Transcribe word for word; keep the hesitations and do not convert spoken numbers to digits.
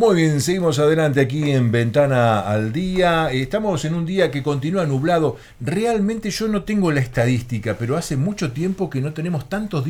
Muy bien, seguimos adelante aquí en Ventana al Día. Estamos en un día que continúa nublado. Realmente yo no tengo la estadística, pero hace mucho tiempo que no tenemos tantos días